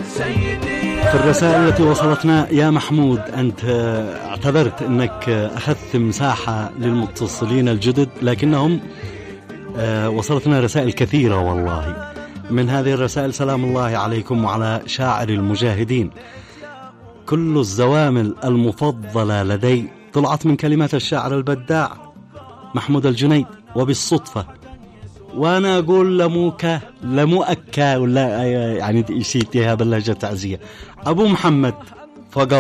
في الرسائل التي وصلتنا يا محمود، أنت اعتذرت أنك أخذت مساحة للمتصلين الجدد، لكنهم وصلتنا رسائل كثيرة والله. من هذه الرسائل: سلام الله عليكم وعلى شاعر المجاهدين، كل الزوامل المفضلة لدي طلعت من كلمات الشاعر البداع محمود الجنيد وبالصدفة. وأنا أقول لمؤكا ولا يعني يسيتها باللهجة تعزية أبو محمد فقط.